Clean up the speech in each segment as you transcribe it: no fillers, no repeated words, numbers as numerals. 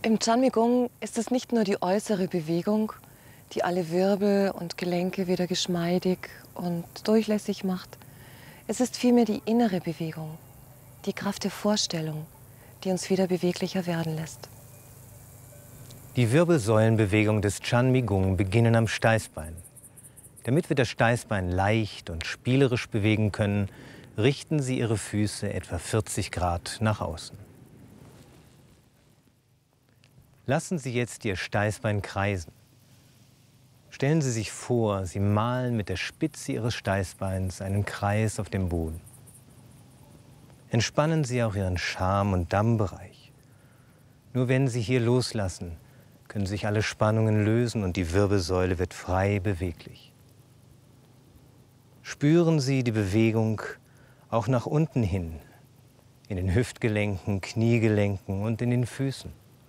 Im Chanmigong ist es nicht nur die äußere Bewegung, die alle Wirbel und Gelenke wieder geschmeidig und durchlässig macht. Es ist vielmehr die innere Bewegung, die Kraft der Vorstellung, die uns wieder beweglicher werden lässt. Die Wirbelsäulenbewegungen des Chanmigong beginnen am Steißbein. Damit wir das Steißbein leicht und spielerisch bewegen können, richten Sie Ihre Füße etwa 40 Grad nach außen. Lassen Sie jetzt Ihr Steißbein kreisen. Stellen Sie sich vor, Sie malen mit der Spitze Ihres Steißbeins einen Kreis auf dem Boden. Entspannen Sie auch Ihren Scham- und Dammbereich. Nur wenn Sie hier loslassen, können sich alle Spannungen lösen und die Wirbelsäule wird frei beweglich. Spüren Sie die Bewegung auch nach unten hin, in den Hüftgelenken, Kniegelenken und in den Füßen.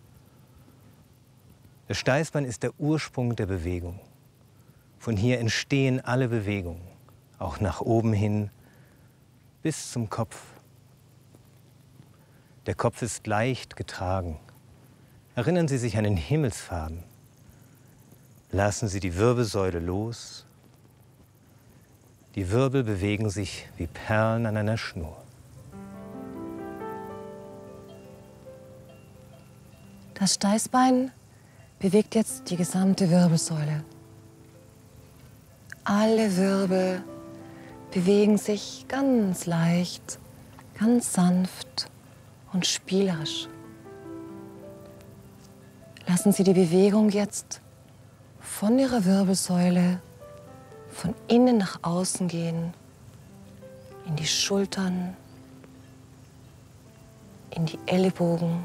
Das Steißbein ist der Ursprung der Bewegung. Von hier entstehen alle Bewegungen, auch nach oben hin bis zum Kopf. Der Kopf ist leicht getragen. Erinnern Sie sich an den Himmelsfaden. Lassen Sie die Wirbelsäule los. Die Wirbel bewegen sich wie Perlen an einer Schnur. Das Steißbein bewegt jetzt die gesamte Wirbelsäule. Alle Wirbel bewegen sich ganz leicht, ganz sanft und spielerisch. Lassen Sie die Bewegung jetzt von Ihrer Wirbelsäule von innen nach außen gehen, in die Schultern, in die Ellenbogen,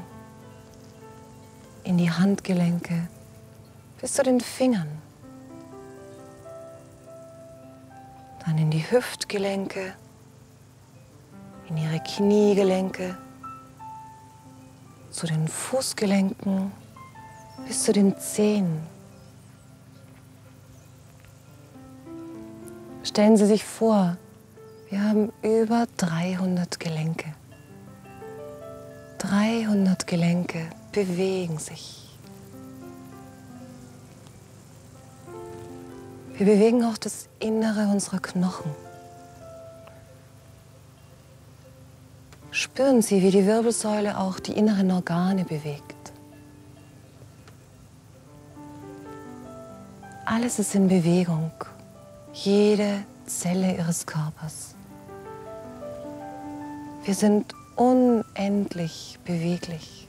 in die Handgelenke, bis zu den Fingern. Dann in die Hüftgelenke, in Ihre Kniegelenke, zu den Fußgelenken, bis zu den Zehen. Stellen Sie sich vor, wir haben über 300 Gelenke. 300 Gelenke bewegen sich. Wir bewegen auch das Innere unserer Knochen. Spüren Sie, wie die Wirbelsäule auch die inneren Organe bewegt. Alles ist in Bewegung, jede Zelle Ihres Körpers. Wir sind unendlich beweglich.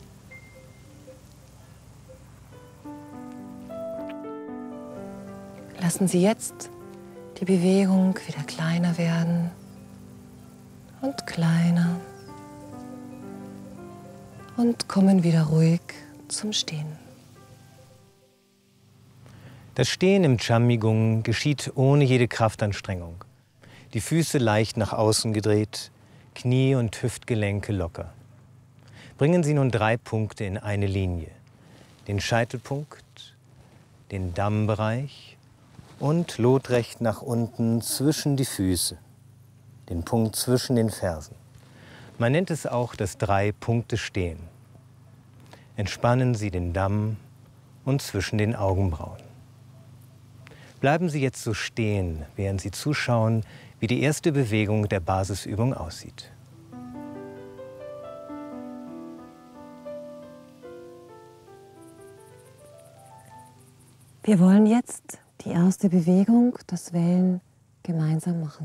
Lassen Sie jetzt die Bewegung wieder kleiner werden und kleiner und kommen wieder ruhig zum Stehen. Das Stehen im Chanmigong geschieht ohne jede Kraftanstrengung. Die Füße leicht nach außen gedreht, Knie und Hüftgelenke locker. Bringen Sie nun 3 Punkte in eine Linie. Den Scheitelpunkt, den Dammbereich und lotrecht nach unten zwischen die Füße. Den Punkt zwischen den Fersen. Man nennt es auch das 3-Punkte-Stehen. Entspannen Sie den Damm und zwischen den Augenbrauen. Bleiben Sie jetzt so stehen, während Sie zuschauen, wie die erste Bewegung der Basisübung aussieht. Wir wollen jetzt die erste Bewegung, das Wellen, gemeinsam machen.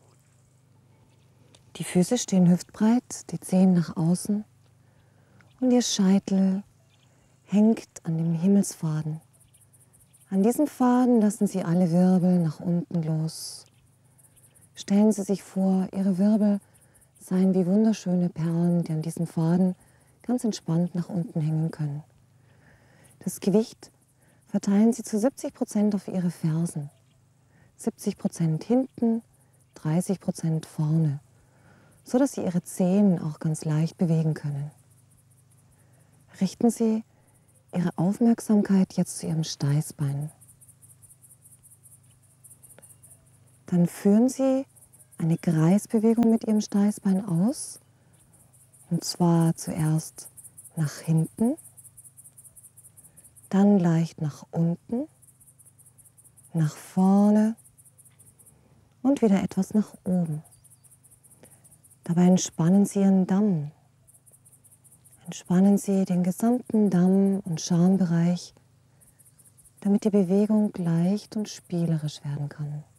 Die Füße stehen hüftbreit, die Zehen nach außen und Ihr Scheitel hängt an dem Himmelsfaden. An diesem Faden lassen Sie alle Wirbel nach unten los. Stellen Sie sich vor, Ihre Wirbel seien wie wunderschöne Perlen, die an diesem Faden ganz entspannt nach unten hängen können. Das Gewicht verteilen Sie zu 70% auf Ihre Fersen. 70% hinten, 30% vorne, sodass Sie Ihre Zehen auch ganz leicht bewegen können. Richten Sie Ihre Aufmerksamkeit jetzt zu Ihrem Steißbein. Dann führen Sie eine Kreisbewegung mit Ihrem Steißbein aus. Und zwar zuerst nach hinten Dann leicht nach unten, nach vorne und wieder etwas nach oben. Dabei entspannen Sie Ihren Damm. Entspannen Sie den gesamten Damm- und Schambereich, damit die Bewegung leicht und spielerisch werden kann.